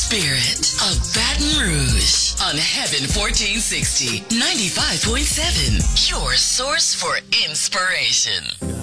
spirit of Baton Rouge on Heaven 1460, 95.7. Your source for inspiration.